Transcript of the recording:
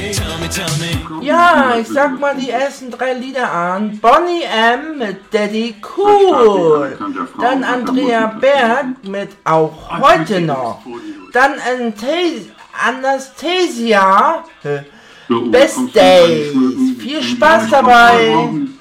Ja, ich sag mal die ersten 3 Lieder an. Boney M. mit Daddy Cool. Dann Andrea Berg mit Auch heute noch. Dann Anastasia, Best Days. Viel Spaß dabei.